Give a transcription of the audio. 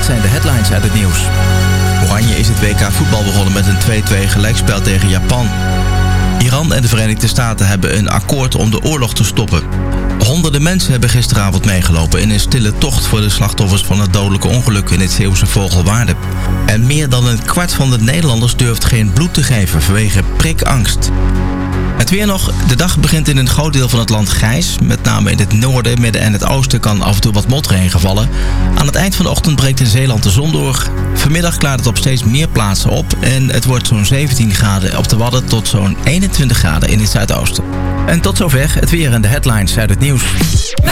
zijn de headlines uit het nieuws. Oranje is het WK voetbal begonnen met een 2-2 gelijkspel tegen Japan. Iran en de Verenigde Staten hebben een akkoord om de oorlog te stoppen. Honderden mensen hebben gisteravond meegelopen in een stille tocht voor de slachtoffers van het dodelijke ongeluk in het Zeeuwse Vogelwaarde. En meer dan een kwart van de Nederlanders durft geen bloed te geven vanwege prikangst. Het weer nog. De dag begint in een groot deel van het land grijs. Met name in het noorden, midden en het oosten kan af en toe wat motregen vallen. Aan het eind van de ochtend breekt in Zeeland de zon door. Vanmiddag klaart het op steeds meer plaatsen op. En het wordt zo'n 17 graden op de Wadden tot zo'n 21 graden in het zuidoosten. En tot zover het weer en de headlines uit het nieuws.